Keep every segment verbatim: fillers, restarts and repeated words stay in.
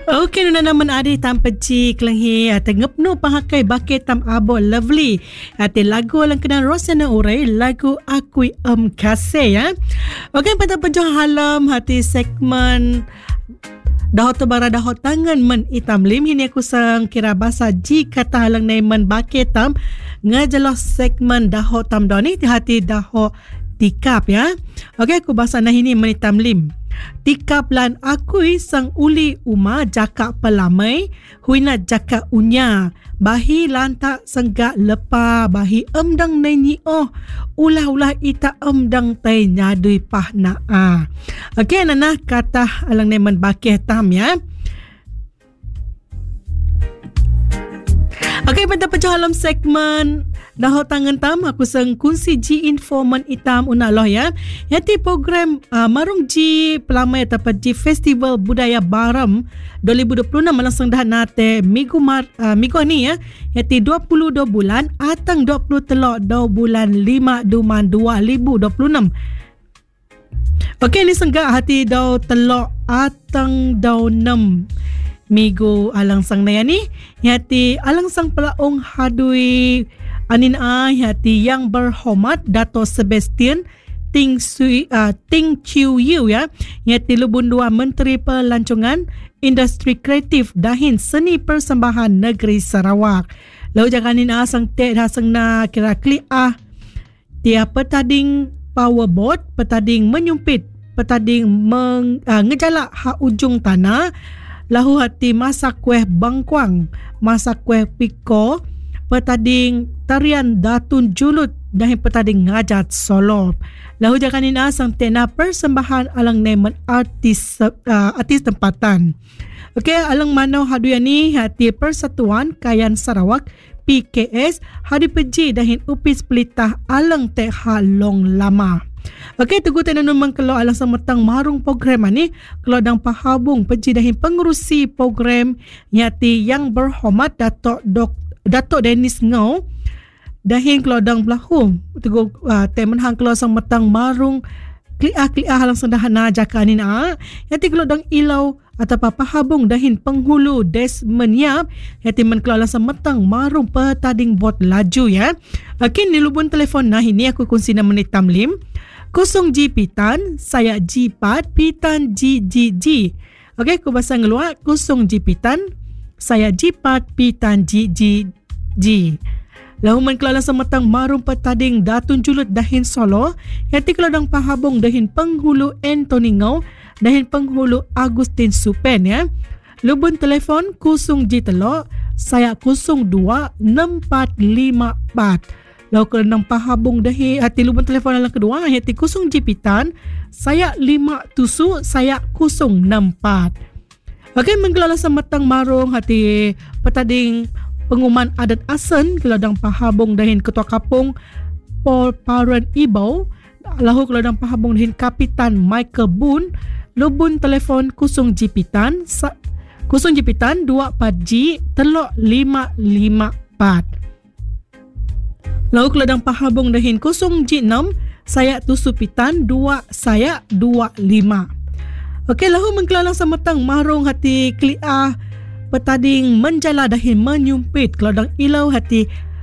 Okey, nuna naman adi tam peci kelenghi ate ngepnu pahakai bake tam abo lovely. Ate lagu lang kena Rosana Urai, lagu Akui Em Kasih ya. Okey, pada penjual halam hati segmen Dahot tebara dahot tangan men itam lim. Hini aku sang kira bahasa ji kata halang nai men bake tam ngajelah segmen dahot tam doni hati dahot tikap ya. Okey, aku bahasa nah ini men itam lim. Tikap lan akui sang uli uma jaka pelamai huina jaka unya bahi lantak senggak lepa bahi emdang nai oh ulah-ulah ita emdang tai nyadui pah naa. Okey, nana kata alang nemen bakeh tam ya. Okey, pada pejahalam segmen dahot tangan tam aku sang kunci ji informan itam unaloh ya. Yati program uh, marung ji pelamai atau ji Festival Budaya Baram dua ribu dua puluh enam langsung dah nate minggu mar, uh, minggu ni ya. Yati dua puluh dua bulan atang dua puluh telok dua bulan lima duman dua ribu dua puluh enam. Okey, ni senggak hati dau telok atang dau enam minggu alang sang naya ni. Yati alang sang pelaung hadui anin a hati yang berhormat Dato Sebastian Ting Sui uh, Ting Chiu Yu ya. Yati lubun dua Menteri Pelancongan Industri Kreatif Dahin Seni Persembahan Negeri Sarawak. Lalu jangan anin a sang te dah sang na kira kli ah dia petading powerboat, petading menyumpit, petading meng, uh, ngejalak ha ujung tanah. Lahu hati masak kueh bangkuang, masak kueh piko, petading tarian datun julut dan petading ngajat solop. Lahu jangan ina sang tena persembahan alang nemen artis uh, artis tempatan. Okey, alang manau haduyan ni hati Persatuan Kayan Sarawak P K S hadi peji dahin upis pelitah alang teh halong lama. Okey, tugu tena numang kalau alang semetang marung program ni kalau dang pahabung peji dahin pengurusi program yati yang berhormat Datuk Dok Datuk Dennis Ngau dahin kalau dang belahu tugu uh, temen hang kalau semetang marung klia-klia halang sendahana jaka ni na yati kalau dang ilau atau pahabung dahin penghulu Desmond Yap yati men kalau alang semetang marung petading bot laju ya. Okey, ni lubun telefon nah ini aku kunci na menit tamlim kusung G Pitan, saya G Pat, Pitan G G G. Okey, aku bahasa ngeluar kusung G Pitan, saya G Pat, Pitan G G G. Lalu men kelala semetang marung petading datun julut dahin Solo, yati keladang pahabung dahin penghulu Anthony Ngau, dahin penghulu Agustin Supen ya. Lubun telefon kusung G Telok, saya kusung dua enam empat lima empat. Lalu kalau nang pahabung dahi hati lubun telefon yang kedua hati kusung jipitan saya lima tusu saya kusung enam empat. Okey, menggelala semetang marung hati petading pengumuman adat asen keladang pahabung dahin ketua kapung Paul Paran Ibau. Lalu keladang pahabung dahin Kapitan Michael Boon. Lubun telefon kusung jipitan sa, kusung jipitan dua empat G telok lima lima empat. Lalu keladang pahabung dahin kusung G enam saya tusupitan dua saya dua lima. Okey, lalu mengkelalang semetang marung hati klia petading menjala dahin menyumpit keladang ilau hati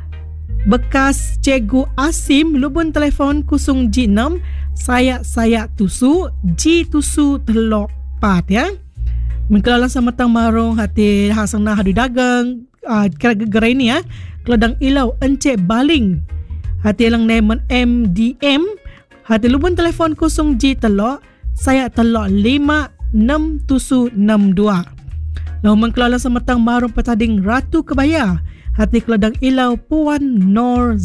bekas Cikgu Asim. Lubun telefon kusung G enam saya saya tusu G tusu telok empat ya. Mengkelalang semetang marung hati hasang nah hadu dagang uh, kira gerai ni ya. Keladang ilau Encik Baling hati lang nemen M D M hati lubun telefon kusung G telok saya telok lima enam tusu enam dua. Lalu mengkelala semetang marung petading Ratu Kebaya hati keladang ilau Puan Nor